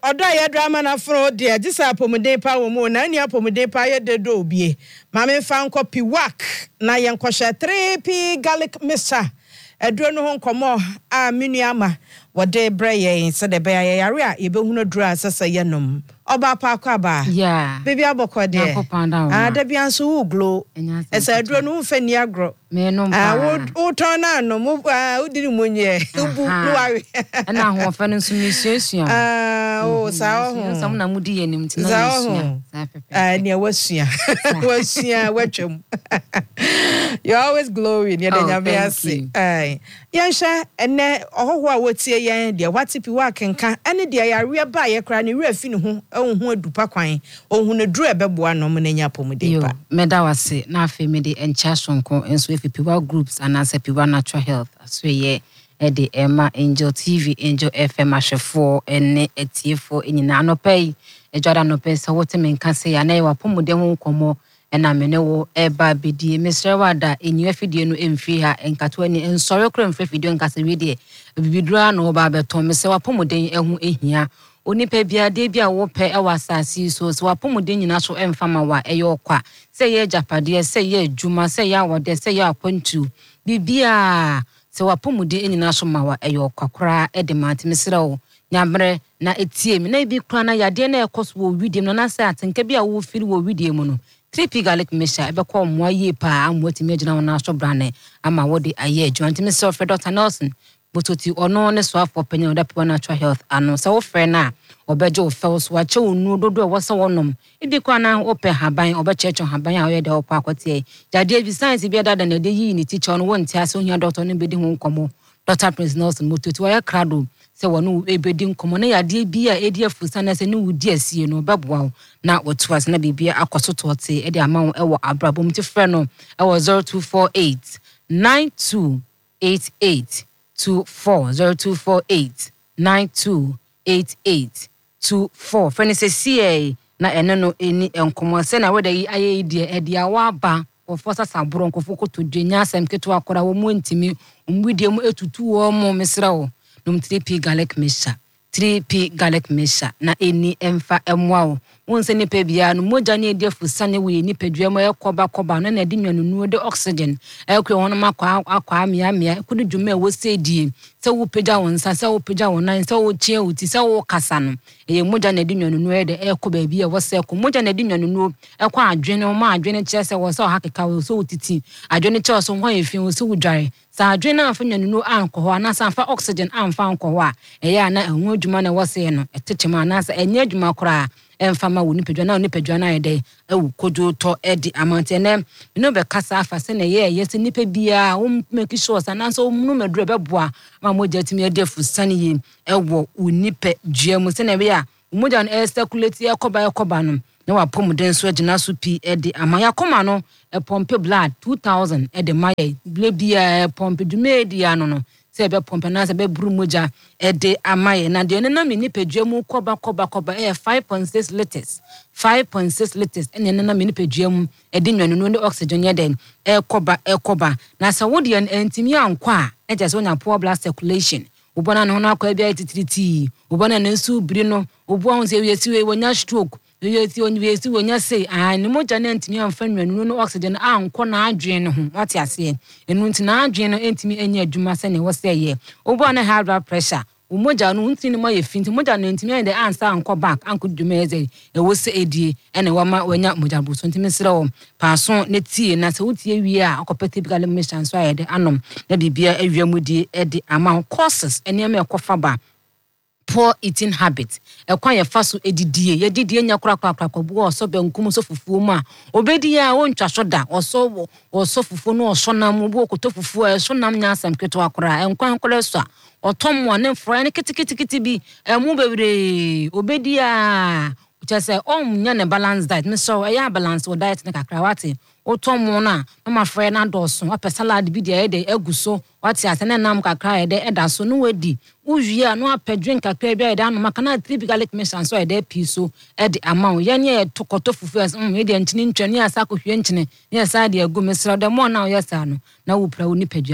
odo ye drama na fro de gisa apomuden pa wo mu na ni apomuden pa ye de do obie ma me fa nko piwak na ye nko hye 3p garlic mixture eduro no ho nkomo a menuama wode breye se de be ye yare a ye behunu duro asese ye nom oba pa akwa ba baby abokode da bia nso wo glo esa eduro no mfa ni agro me no pa wo ton na no mo udiri munye ubu no awe na ho fa no nso misua o sa ho sam na mudi ye nim tina misua ne wasua watwam you always glowing ye denya me ase yansha ene ohoho a wotie yen de watipi wa kenka ene de yare ba ye kra ne wura fi ne ho ohun adupa kwan ohun ne duru ebeboa no mo nanya pomode pa meda wase na afi me de encha sonko enso efipiwa groups anase piwa natural health aso ye de Emma Angel TV Angel FM ashefo ene etiefo enyina anopai ejwada no pesa wote menka se ya na wa pomode ho nkomo ena mene wo eba bedi mesrewa da enyu afidie no emfi ha enkato ani ensore kro emfi video nkase wi de bibidura no ba beton mese wa pomode ehu ehia onipa bia de bia wo pe e wasasi so wapomuden nyina so emfama wa eyo kwa se ye japade se ye adwuma se ya wode se ya akwantu bibia se wapomuden nyina so ma wa eyo kwakora e de matemesere wo nyamre na etie mi na bi kra na yade na ekoso wo widiem na se atenka bia wo firi wo widiem no 3p garlic mixture ebe ko mo aye pa amoti me gina wona so brane ama wode aye adwuma ntemesere Fred Dr. Nelson bototi ono ne so afọ penye oda piwa natural health ano sa wo frɛ na obeje wo fɛ so wache onu dodo wo sa wonom ibi kwa na ope haban obechecho haban a oyede opa akotie jade bi science bi dada na de yi ni teacher no wonti ase ohia doctor no bedi ho nkomo Dr. Prince Nelson mototi wo ya krado se wono ebedi nkomo na yade bi a edi afusa na se ne wudi asie no beboa na wotuas na bibia akosoto te e de ama wo ewo abrabom ti frɛ no ewo 0248 9288 0248 928824 fene se CA na ene no eni enkomo se na weda yi aye die e dia wa ba ofosa saburo nkofo kotodwe nya asem keto akora wo mu ntimi umwidie mu etutu wo mu mesra wo num 3p garlic mixture 3p garlic mixture na eni emfa emwa wonse ni pe bia no moja ne edi afusa ne we ni pedua mo ekoba no na edi nwanunu de oxygen ekwe won makwa amia kudu dwuma e wo sedie se wo pega won sa se wo pega won nan se wo chie wuti se wo kasa no e moja na edi nwanunu de ekoba bia wo se ko moja na edi nwanunu ekwa adwene mo adwene che se wo se hakeka wo so utiti adwene che so ho efi wo se wo dware sa adwene afa nwanunu anko na sa fa oxygen amfa anko ho ya na ehun adwuma na wo se no etechema na sa enye adwuma kora emfama wo nipadwa na nipadwa na yede ewu kojo to edi amantene no be kasa afa se na ye yesi nipa bia wo make sure sa na so no medro beboa ma moja timi edefu sane ye ewo unipe duamu se na be ya moja na circulate ekoba no na wa pomuden so agina so pi edi amaya koma no e pompe blood 2000 edi maye bia pompe dumedi ano no se be pompe na se be buru moja ede amaye na de na me nipadua mu koba 5.6 liters 5.6 liters ene na me nipadua mu ede nwanunu ne oxygen yeden koba na se wo de entimi ankwa e je se onya poor blood circulation ubona no na akwa bia titiriti ubona na nsu biri no ubu ahun se wiesiwe wonya stroke yesi onwesi wonya say ni moja na ntimi amfa nwanunu no oxygen anko na adwen no ho wate ase enu nti na adwen no ntimi enya adwuma se ne wo se ye obo na high blood pressure umoja no ntini ma ye finti moja no ntimi ende ansa anko back anko dwuma eze e wo se edie ene wama wonya moja buso ntimi sere wo pason ne tie na se wotie wie a akopete bigale mission so ayede anom na bibia awiamudi ede ama causes ene ma ekofa ba poor eating habit ekwan ye faso edidie ye didie nya kura kwabu oso benkum so fufuo mu a obedi ya wontwa soda oso fufuo no oso nam obu okoto fufuo e so nam nya asam keto akora enkwan kole so a otomo ne fro ne kitikiti bi emu bebre obedi ya uchase nya ne balance diet me so ya balance o diet ne kakra wate otomo na ma fro na doso apɛ salad bi de de aguso wate asene nam kakra de eda so no wadi uwia no apɛ drink kakra bi de anu maka na 3p garlic mixture so de pi so de amount ye ne tokoto fufu ye de ntini ntwani asa ko hwe nkyene ne asa de agu mesra de mo na o yesa no na wo pra wo nipadua no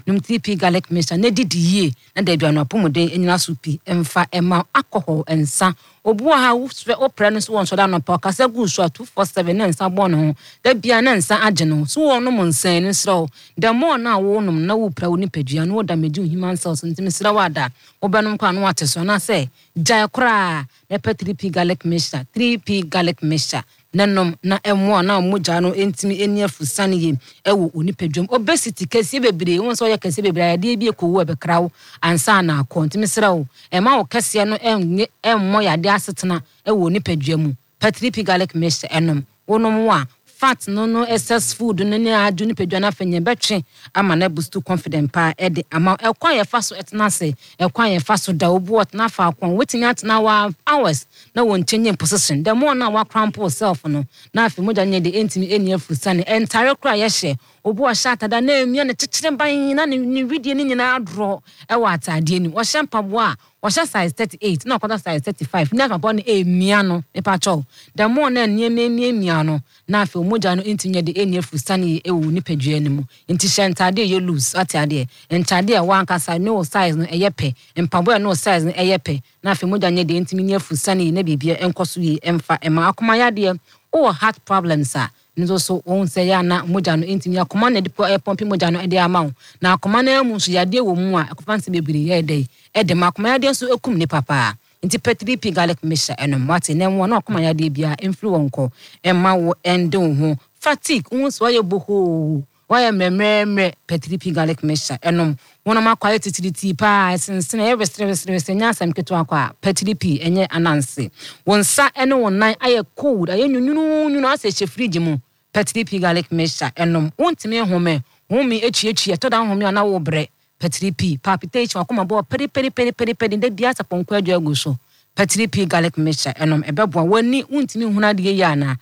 num 3p garlic mixture na didi ye na da bia no apomuden enyina so pi emfa ema alcohol ensa obu ha wo pra no so won so da no pa kasa gu so 247 na nsa bo no da bia na nsa age no so won no nsan ni sro da mo na wo num na wo pra wo ni padua no da meju human cells ntimi sra wada wo benom kwa no ateso na say jai kra na 3p garlic mixture 3p garlic mixture nanom na emo na moja no entimi eni afusane ye ewo onipadwom obesity kase bebre won so ye kase bebre ade bi ekowo ebekrawo ansa na akontimi srawo ema wo kase no emmo yade asetena ewo onipadwom 3p garlic mixture enom wonom wa fat no excess food no ne adu nipadwa na fanya betwe ama na boost confident pa ede ama ekwan ye fa so etena se ekwan ye fa so da obu otena fa akwan wetin atena wa hours na won chenye position the more na wa cramp yourself no na afi moja nye de entimi eni afusane entire kra ye hye obu ashata da na emia ne chichire ban na ne video ni nyina adro ewa atade ni wo hye mpabo a wo hye size 38 na kwada size 35 na fa bon emia no e pa cho the more na emia no na afi moja no entinye de eni afusane ewu ni padua ni mu enti hye ntade ye loose atade ntade a wankasa no size no eyepe mpabo no size no eyepe na afi moja nye de entimi ni afusane na bibia enkoso yi emfa ema akoma yade o heart problems a nzo so won say ya na moja no entimi akoma na de pompi moja no ede ama na akoma na mu so yade wo mu a akofanse bebiri ye ede makoma yade so ekum ni papa nti 3p garlic mixture enom wate na mu na akoma yade bia influence emma wo ende ho fatigue won so ye boho why memre 3p garlic mixture enom wona ma kwaye titiriti pa sense na every nyasam keto akwa 3p enye ananse wonsa ene wonan aye cold aye nyunu ase che fridge mu 3p garlic mixture enom wontime home echi etoda home na wo bre 3p palpitation akoma bo peri de bia sapon kwa adwa guso 3p garlic mixture enom ebeboa wani wontime hunade ye ya na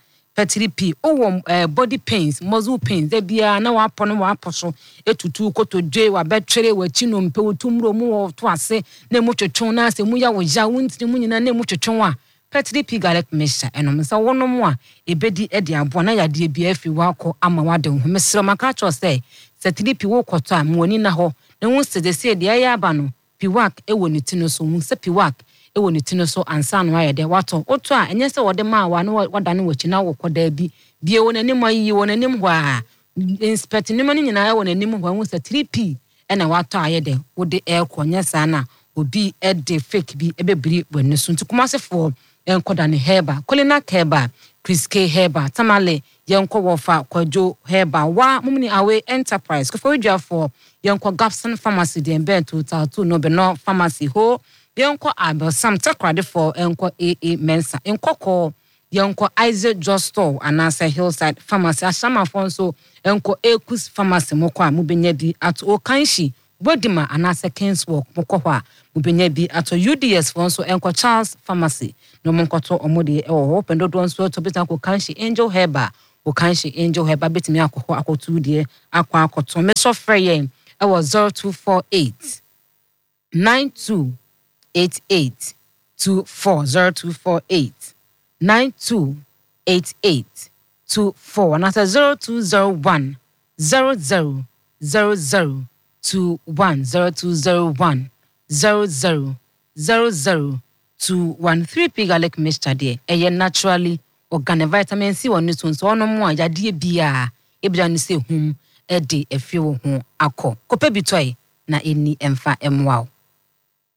3p body pains muscle pains de bia na wa pono wa poso etutu kotodwe wa betwere wa chino mpe wotumro mu wo to ase na mu twetwon na ase mu ya wo ja wontini mu nyina na mu twetwon a 3p garlic mixture enom sa wonom a ebedi ede abo na yade bia afi wako ama wade ho mesro maka cho say 3p wo koto a mwoni na ho na won se de se de ya aba no piwak ewo ni tino so won se piwak ewo ni tino so ansa no ayede wato oto a enye se wode ma wa no wadane wachi na wokoda bi bie wonanim ayi wonanim ho a inspect ni mani nyina ewo nanim ho won se 3p ena wato ayede wode ekwonya sa na obi ede fake bi ebebiri bonu so ntukumasefo enkoda ne herba kolina herba Chris K herba tamale yenko wofa kwajo herba wa mumni awe enterprise ko fodua for yenko Gapson pharmacy de bento tatu no be no pharmacy ho yenko abel sam takrade for enko AA mensa enkoko yenko Isaac Jostore anasa Hillside pharmacy ashama fonso enko Ekus pharmacy mokwa mubenya bi at Okanshi Bodima anasa Kingswalk mokwa mubenya bi at UDS fonso enko Charles pharmacy no monkoto omode ewo pendo don so to beta ko Kanshi Angel Herba Okanshi Angel Herba betimi akoko akotu de akwa akoto meso freye ewo 0248 92 88 24 9288 24 and after 0201 00 00 21 0201 00 3p garlic mixture de eye naturally organic vitamin C won so so no mo ayade bia ebia ni se hum e de efi wo ho akọ kopa bitoi na eni emfa emwa